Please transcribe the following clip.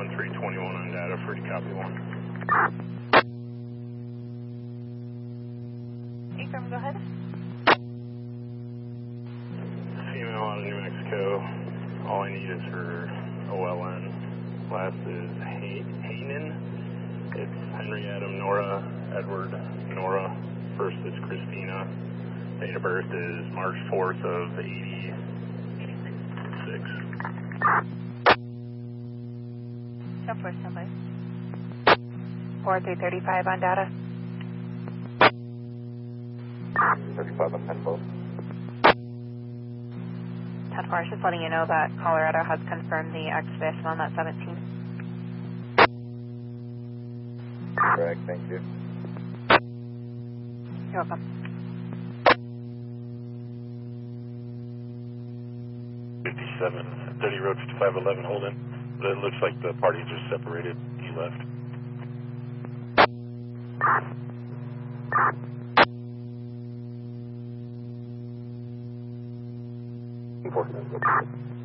321 on data, free to copy 1. Affirm, go ahead. Female out of New Mexico. All I need is her OLN. Last is Hanen. It's Henry Adam Nora Edward Nora. First is Christina. Date of birth is March 4th of 86. 10-4, standby. 4335 on data. 35 on 10-4. 10-4, just letting you know that Colorado has confirmed the extradition on that 17. Correct, thank you. You're welcome. 57, 30 Road 5511, hold in. It looks like the party just separated. He left. Important.